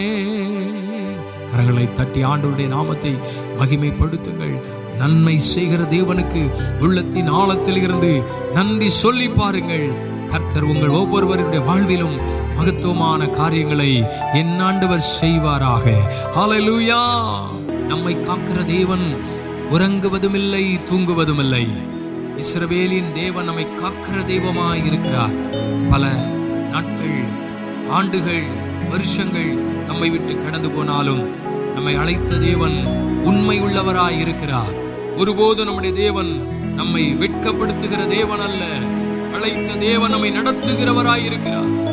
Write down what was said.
கரங்களை தட்டி ஆண்டவருடைய நாமத்தை மகிமைப்படுத்துங்கள். நன்மை செய்கிற தேவனுக்கு உள்ளத்தின் ஆழத்தில் இருந்து நன்றி சொல்லி பாருங்கள். கர்த்தர் உங்கள் ஒவ்வொருவருடைய வாழ்விலும் மகத்துவமான காரியங்களை என் ஆண்டவர் செய்வாராக. ஹல்லேலூயா. நம்மை காக்கிற தேவன் உறங்குவதும் இல்லை, தூங்குவதும் இல்லை. இஸ்ரவேலின் தேவன் நம்மை காக்கிற தெய்வமாய் இருக்கிறார். பல நாட்கள், ஆண்டுகள், வருஷங்கள் நம்மை விட்டு கடந்து போனாலும் நம்மை அழைத்த தேவன் உண்மை உள்ளவராய் இருக்கிறார். ஒருபோது நம்முடைய தேவன் நம்மை வெட்கப்படுத்துகிற தேவன் அல்ல. அழைத்த தேவன் நம்மை நடத்துகிறவராய் இருக்கிறார்.